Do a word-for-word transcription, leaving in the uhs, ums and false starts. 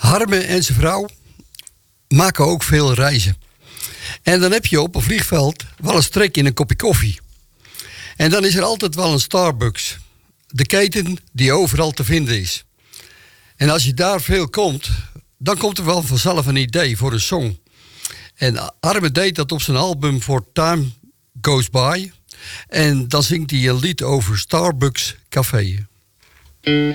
Harme en zijn vrouw maken ook veel reizen. En dan heb je op een vliegveld wel eens trek in een kopje koffie. En dan is er altijd wel een Starbucks. De keten die overal te vinden is. En als je daar veel komt, dan komt er wel vanzelf een idee voor een song. En Harme deed dat op zijn album For Time Goes By. En dan zingt hij een lied over Starbucks Café.